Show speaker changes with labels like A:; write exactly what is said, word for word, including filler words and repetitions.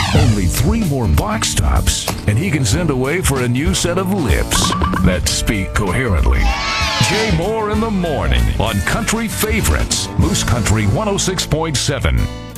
A: Only three more box tops, and he can send away for a new set of lips that speak coherently. Jay Moore in the morning on Country Favorites, Moose Country one oh six point seven.